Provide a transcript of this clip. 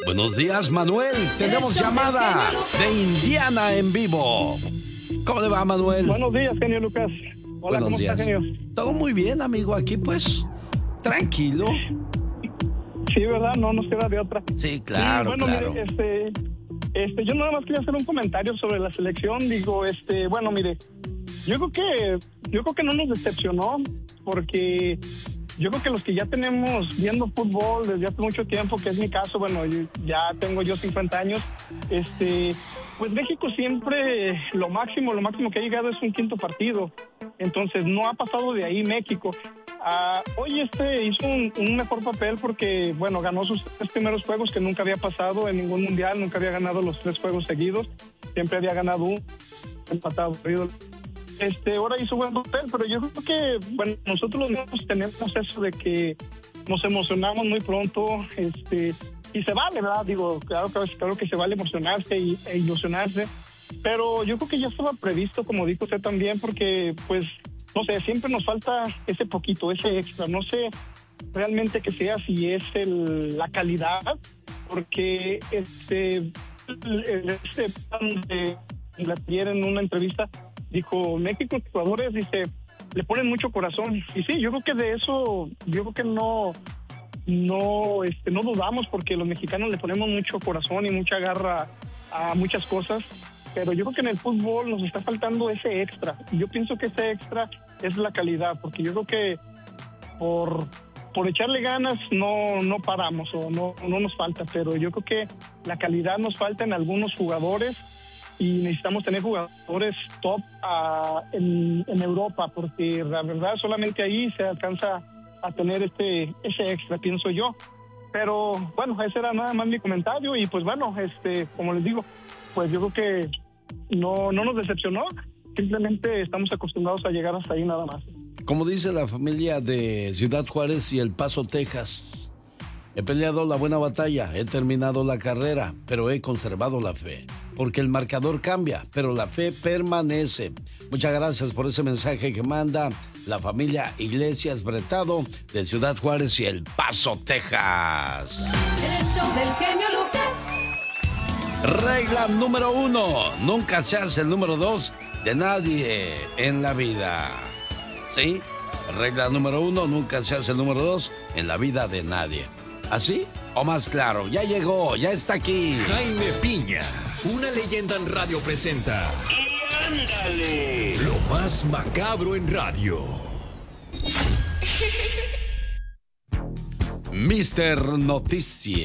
Buenos días, Manuel. Tenemos llamada de Indiana en vivo. ¿Cómo le va, Manuel? Buenos días, genio Lucas. Hola, Buenos ¿cómo días. está, genio? Todo muy bien, amigo. Aquí, pues, tranquilo. Sí, ¿verdad? No nos queda de otra. Sí, claro, bueno, claro. mire, yo nada más quería hacer un comentario sobre la selección. Digo, bueno, mire, yo creo que no nos decepcionó, porque yo creo que los que ya tenemos viendo fútbol desde hace mucho tiempo, que es mi caso, bueno, ya tengo yo 50 años, pues México siempre lo máximo que ha llegado es un quinto partido. Entonces no ha pasado de ahí México. Hoy hizo un mejor papel porque, bueno, ganó sus 3 primeros juegos, que nunca había pasado en ningún mundial, nunca había ganado los 3 juegos seguidos, siempre había ganado un empatado, perdido. Ahora hizo buen papel, pero yo creo que, bueno, nosotros los mismos tenemos eso de que nos emocionamos muy pronto, y se vale, ¿verdad? Digo, claro que se vale emocionarse e ilusionarse, pero yo creo que ya estaba previsto, como dijo usted también, porque, pues, no sé, siempre nos falta ese poquito, ese extra. No sé realmente que sea si es la calidad, porque ayer en una entrevista dijo, México, los jugadores, dice, le ponen mucho corazón. Y sí, yo creo que de eso, yo creo que no dudamos, porque los mexicanos le ponemos mucho corazón y mucha garra a muchas cosas. Pero yo creo que en el fútbol nos está faltando ese extra. Y yo pienso que ese extra es la calidad, porque yo creo que por echarle ganas no paramos o no nos falta, pero yo creo que la calidad nos falta en algunos jugadores y necesitamos tener jugadores top en Europa, porque la verdad solamente ahí se alcanza a tener ese extra, pienso yo. Pero bueno, ese era nada más mi comentario y pues bueno, como les digo, pues yo creo que no nos decepcionó, simplemente estamos acostumbrados a llegar hasta ahí nada más. Como dice la familia de Ciudad Juárez y El Paso, Texas, he peleado la buena batalla, he terminado la carrera, pero he conservado la fe, porque el marcador cambia, pero la fe permanece. Muchas gracias por ese mensaje que manda la familia Iglesias Bretado de Ciudad Juárez y El Paso, Texas. El show del genio Lucas. Regla número 1, nunca seas el número 2 de nadie en la vida. ¿Sí? Regla número 1, nunca seas el número 2 en la vida de nadie. ¿Así o más claro? Ya llegó, ya está aquí. Jaime Piña, una leyenda en radio presenta. ¡Y ándale! Lo más macabro en radio. Mister Noticia.